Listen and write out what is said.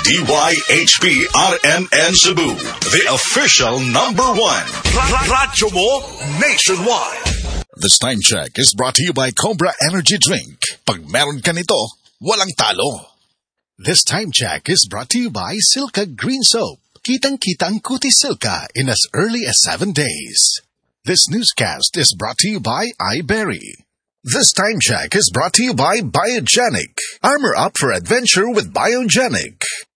DYHP RMN Cebu, the official #1. Radyo mo nationwide. This time check is brought to you by Cobra Energy Drink. Pag meron ka nito, walang talo. This time check is brought to you by Silka Green Soap. Kitang-kita ang kutis Silka in as early as 7 days. This newscast is brought to you by iBerry. This time check is brought to you by Biogenic. Armor up for adventure with Biogenic.